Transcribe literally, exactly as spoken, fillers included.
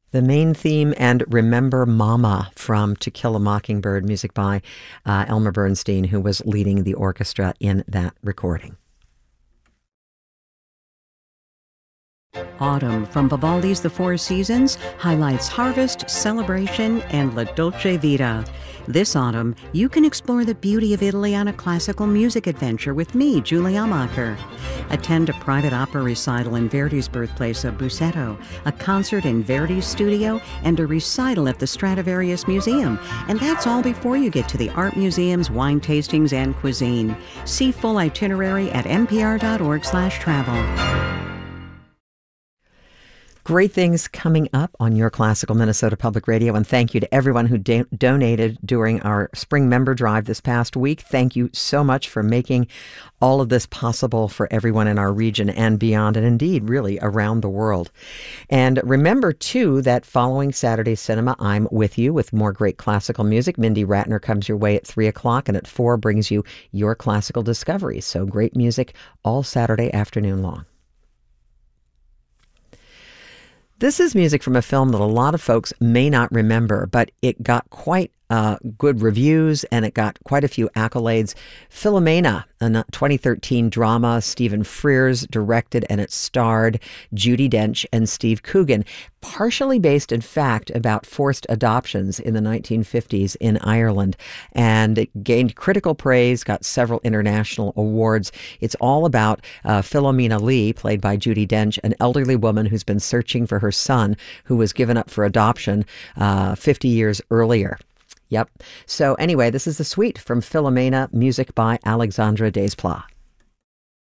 The main theme and Remember Mama from To Kill a Mockingbird, music by uh, Elmer Bernstein, who was leading the orchestra in that recording. Autumn from Vivaldi's The Four Seasons highlights harvest, celebration, and La Dolce Vita. This autumn, you can explore the beauty of Italy on a classical music adventure with me, Julie Amacher. Attend a private opera recital in Verdi's birthplace of Busseto, a concert in Verdi's studio, and a recital at the Stradivarius Museum. And that's all before you get to the art museums, wine tastings, and cuisine. See full itinerary at npr.org slash travel. Great things coming up on your Classical Minnesota Public Radio, and thank you to everyone who da- donated during our spring member drive this past week. Thank you so much for making all of this possible for everyone in our region and beyond, and indeed, really around the world. And remember, too, that following Saturday's Cinema, I'm with you with more great classical music. Mindy Ratner comes your way at three o'clock, and at four brings you your classical discoveries. So great music all Saturday afternoon long. This is music from a film that a lot of folks may not remember, but it got quite uh, good reviews and it got quite a few accolades. Philomena, a twenty thirteen drama, Stephen Frears directed, and it starred Judi Dench and Steve Coogan, partially based, in fact, about forced adoptions in the nineteen fifties in Ireland. And it gained critical praise, got several international awards. It's all about uh, Philomena Lee, played by Judi Dench, an elderly woman who's been searching for her son who was given up for adoption uh, fifty years earlier. Yep. So anyway, this is the suite from Philomena, music by Alexandre Desplat.